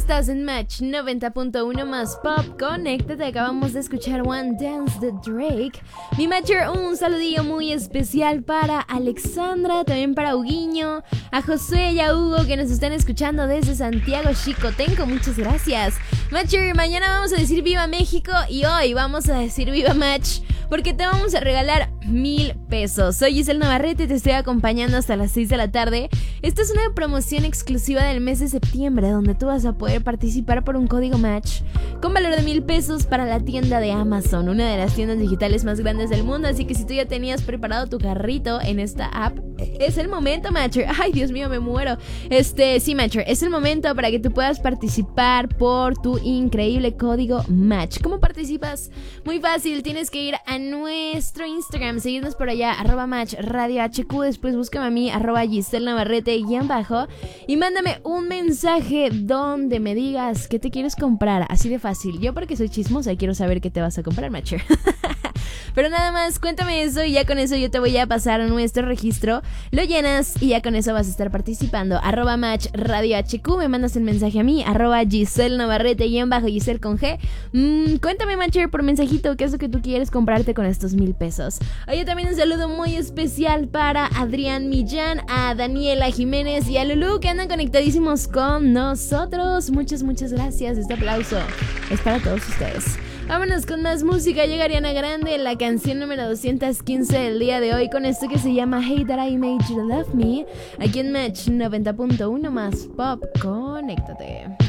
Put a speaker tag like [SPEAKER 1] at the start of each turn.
[SPEAKER 1] Estás en Match 90.1 más Pop. Conéctate, acabamos de escuchar One Dance de Drake. Mi Matcher, un saludillo muy especial para Alexandra, también para Huguiño, a José y a Hugo que nos están escuchando desde Santiago Xicotenco. Muchas gracias. Matcher, mañana vamos a decir Viva México y hoy vamos a decir Viva Match, porque te vamos a regalar 1,000 pesos. Soy Giselle Navarrete y te estoy acompañando hasta las 6 de la tarde. Esta es una promoción exclusiva del mes de septiembre, donde tú vas a poder participar por un código Match con valor de 1,000 pesos para la tienda de Amazon, una de las tiendas digitales más grandes del mundo. Así que si tú ya tenías preparado tu carrito en esta app, es el momento, Matcher. Ay, Dios mío, me muero. Sí, Matcher, es el momento para que tú puedas participar por tu increíble código Match. ¿Cómo participas? Muy fácil, tienes que ir a nuestro Instagram, seguirnos por allá, @MatchRadioHQ, después búscame a mí, @GiselleNavarrete_, y mándame un mensaje donde me digas qué te quieres comprar, así de fácil. Yo porque soy chismosa y quiero saber qué te vas a comprar, Matcher. Pero nada más, cuéntame eso y ya con eso yo te voy a pasar a nuestro registro. Lo llenas y ya con eso vas a estar participando. @MatchRadioHQ, me mandas el mensaje a mí, @GiselleNavarrete_, Giselle con G. Cuéntame, Matcher, por mensajito qué es lo que tú quieres comprarte con estos 1,000 pesos. Oye, también un saludo muy especial para Adrián Millán, a Daniela Jiménez y a Lulú, que andan conectadísimos con nosotros. Muchas gracias. Este aplauso es para todos ustedes. Vámonos con más música. Llega Ariana Grande, la canción número 215 del día de hoy, con esto que se llama Hey That I Made You Love Me, aquí en Match 90.1 más Pop. Conéctate.